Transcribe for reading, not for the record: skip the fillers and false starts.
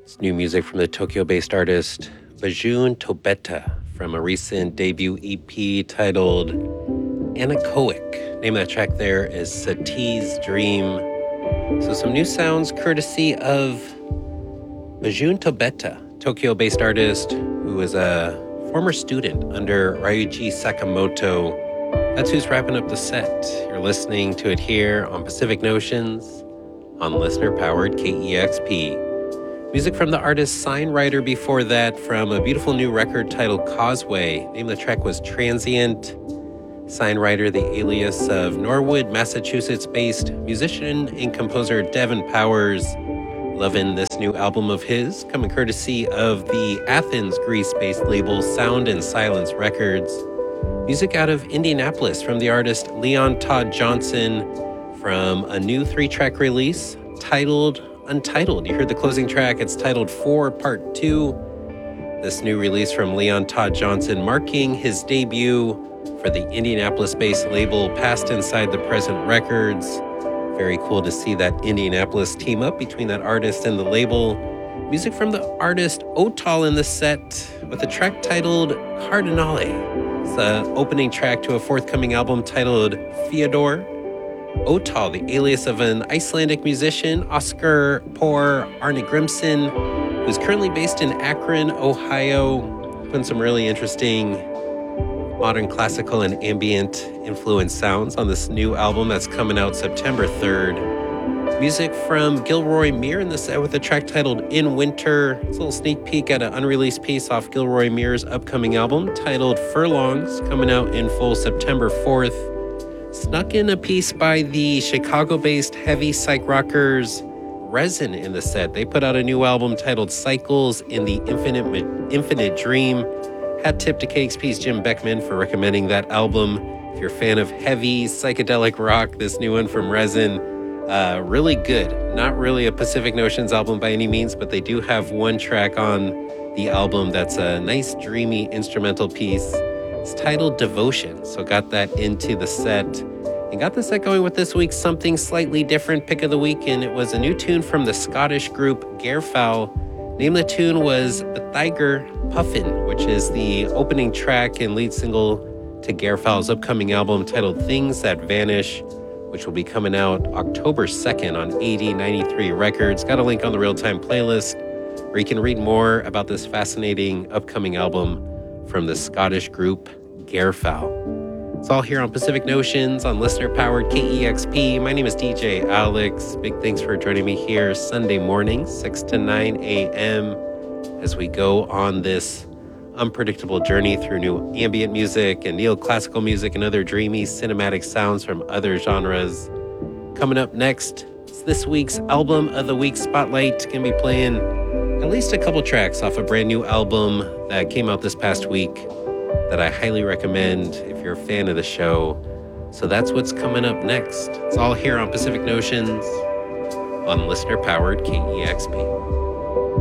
It's new music from the Tokyo-based artist Bajun Tobeta from a recent debut EP titled Anechoic. Name of that track there is Sati's Dream. So some new sounds courtesy of Bajun Tobeta, Tokyo-based artist who is a former student under Ryuji Sakamoto. That's who's wrapping up the set. You're listening to it here on Pacific Notions on listener-powered KEXP. Music from the artist Signwriter before that from a beautiful new record titled Causeway. Name of the track was Transient. Signwriter, the alias of Norwood, Massachusetts-based musician and composer Devin Powers. Loving this new album of his, coming courtesy of the Athens, Greece-based label Sound and Silence Records. Music out of Indianapolis from the artist Leon Todd Johnson from a new 3-track release titled Untitled. You heard the closing track. It's titled 4 Part 2. This new release from Leon Todd Johnson marking his debut for the Indianapolis-based label Past Inside the Present Records. Very cool to see that Indianapolis team up between that artist and the label. Music from the artist Otal in the set with a track titled Cardinale. It's the opening track to a forthcoming album titled Fyodor. Otal, the alias of an Icelandic musician, Oscar Por Arnegrimsson, who's currently based in Akron, Ohio, putting some really interesting modern classical and ambient influence sounds on this new album that's coming out September 3rd. Music from Gilroy Muir in the set with a track titled In Winter. It's a little sneak peek at an unreleased piece off Gilroy Muir's upcoming album titled Furlongs, coming out in full September 4th. Snuck in a piece by the Chicago-based heavy psych rockers Resin in the set. They put out a new album titled Cycles in the Infinite Dream. Hat tip to KXP's Jim Beckman for recommending that album. If you're a fan of heavy psychedelic rock, this new one from Resin, really good. Not really a Pacific Notions album by any means, but they do have one track on the album that's a nice dreamy instrumental piece. It's titled Devotion, so got that into the set. And got the set going with this week's something slightly different pick of the week, and it was a new tune from the Scottish group Gairfowl. Name of the tune was The Tiger Puffin, which is the opening track and lead single to Gairfowl's upcoming album titled Things That Vanish, which will be coming out October 2nd on 8093 Records. Got a link on the real-time playlist where you can read more about this fascinating upcoming album from the Scottish group Gairfowl. It's all here on Pacific Notions on listener-powered KEXP. My name is DJ Alex. Big thanks for joining me here Sunday morning, 6 to 9 a.m. as we go on this unpredictable journey through new ambient music and neoclassical music and other dreamy cinematic sounds from other genres. Coming up next, it's this week's Album of the Week Spotlight. Going to be playing at least a couple tracks off a brand new album that came out this past week that I highly recommend if you're a fan of the show. So that's what's coming up next. It's all here on Pacific Notions on listener-powered KEXP.